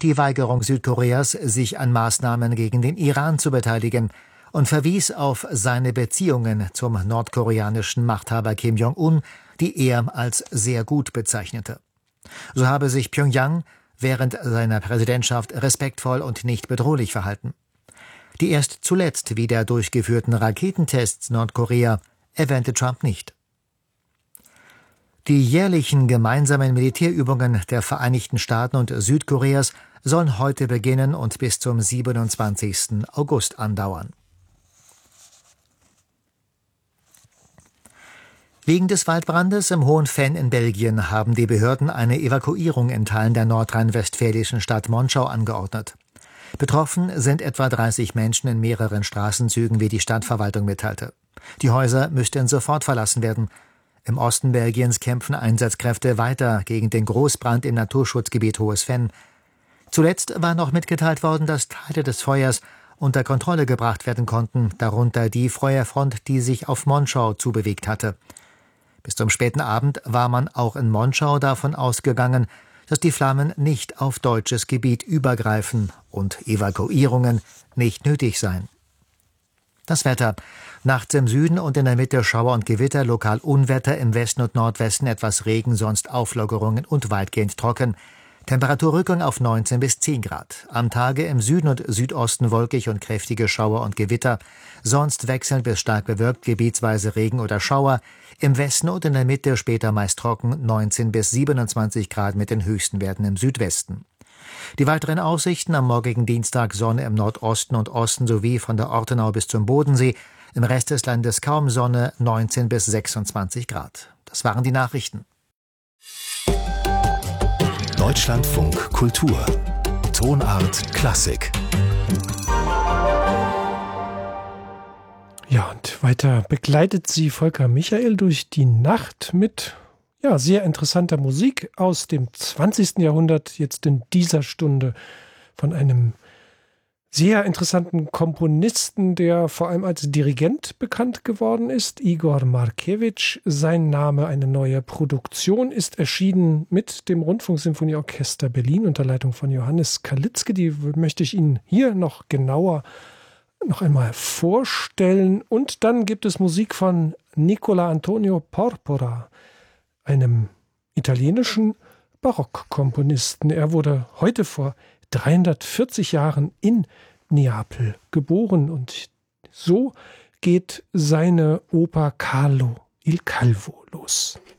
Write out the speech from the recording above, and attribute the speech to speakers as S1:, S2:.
S1: und die Weigerung Südkoreas, sich an Maßnahmen gegen den Iran zu beteiligen, und verwies auf seine Beziehungen zum nordkoreanischen Machthaber Kim Jong-un, die er als sehr gut bezeichnete. So habe sich Pjöngjang während seiner Präsidentschaft respektvoll und nicht bedrohlich verhalten. Die erst zuletzt wieder durchgeführten Raketentests Nordkorea erwähnte Trump nicht. Die jährlichen gemeinsamen Militärübungen der Vereinigten Staaten und Südkoreas sollen heute beginnen und bis zum 27. August andauern. Wegen des Waldbrandes im Hohen Venn in Belgien haben die Behörden eine Evakuierung in Teilen der nordrhein-westfälischen Stadt Monschau angeordnet. Betroffen sind etwa 30 Menschen in mehreren Straßenzügen, wie die Stadtverwaltung mitteilte. Die Häuser müssten sofort verlassen werden. Im Osten Belgiens kämpfen Einsatzkräfte weiter gegen den Großbrand im Naturschutzgebiet Hohes Venn. Zuletzt war noch mitgeteilt worden, dass Teile des Feuers unter Kontrolle gebracht werden konnten, darunter die Feuerfront, die sich auf Monschau zubewegt hatte. Bis zum späten Abend war man auch in Monschau davon ausgegangen, dass die Flammen nicht auf deutsches Gebiet übergreifen und Evakuierungen nicht nötig seien. Das Wetter. Nachts im Süden und in der Mitte Schauer und Gewitter, lokal Unwetter, im Westen und Nordwesten etwas Regen, sonst Auflockerungen und weitgehend trocken. Temperaturrückgang auf 19 bis 10 Grad. Am Tage im Süden und Südosten wolkig und kräftige Schauer und Gewitter. Sonst wechselnd bis stark bewölkt, gebietsweise Regen oder Schauer. Im Westen und in der Mitte später meist trocken, 19 bis 27 Grad mit den höchsten Werten im Südwesten. Die weiteren Aussichten: am morgigen Dienstag Sonne im Nordosten und Osten sowie von der Ortenau bis zum Bodensee. Im Rest des Landes kaum Sonne, 19 bis 26 Grad. Das waren die Nachrichten.
S2: Deutschlandfunk Kultur. Tonart Klassik.
S3: Ja, und weiter begleitet sie Volker Michael durch die Nacht mit sehr interessanter Musik aus dem 20. Jahrhundert, jetzt in dieser Stunde von einem sehr interessanten Komponisten, der vor allem als Dirigent bekannt geworden ist, Igor Markewitsch. Sein Name, eine neue Produktion, ist erschienen mit dem Rundfunksymphonieorchester Berlin unter Leitung von Johannes Kalitzke. Die möchte ich Ihnen hier noch genauer noch einmal vorstellen. Und dann gibt es Musik von Nicola Antonio Porpora, einem italienischen Barockkomponisten. Er wurde heute vor 340 Jahren in Neapel geboren und so geht seine Oper Carlo il Calvo los.